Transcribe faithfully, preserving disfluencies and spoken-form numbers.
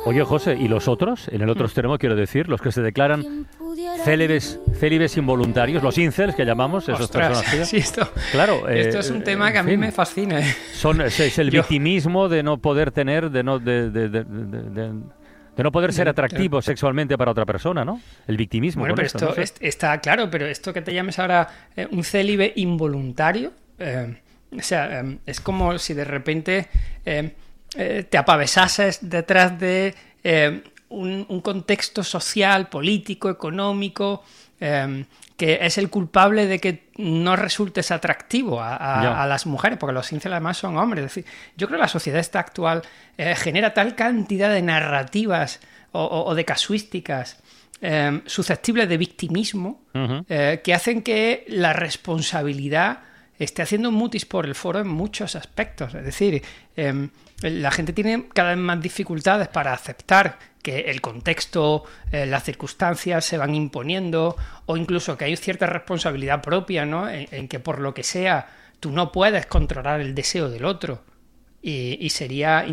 Oye, José, ¿y los otros? En el otro extremo, quiero decir, los que se declaran célibes, célibes involuntarios, los incels que llamamos, esas Ostras, personas. Que, sí, esto, claro, eh, esto es un tema que a mí fin, me fascina. Son, es, es el Yo, victimismo de no poder tener, de no, de, de, de, de, de, de no poder ser atractivo sexualmente para otra persona, ¿no? El victimismo. Bueno, con pero esto, esto ¿no? es, está claro, pero esto que te llames ahora eh, un célibe involuntario, eh, o sea, eh, es como si de repente eh, eh, te apavesases detrás de eh, un, un contexto social, político, económico, eh, que es el culpable de que no resultes atractivo a, a, a las mujeres, porque los incels además son hombres. Es decir, yo creo que la sociedad esta actual eh, genera tal cantidad de narrativas o, o, o de casuísticas eh, susceptibles de victimismo, uh-huh. eh, que hacen que la responsabilidad esté haciendo un mutis por el foro en muchos aspectos. Es decir, eh, la gente tiene cada vez más dificultades para aceptar que el contexto, eh, las circunstancias se van imponiendo, o incluso que hay cierta responsabilidad propia, ¿no? En, en que por lo que sea tú no puedes controlar el deseo del otro, y, y sería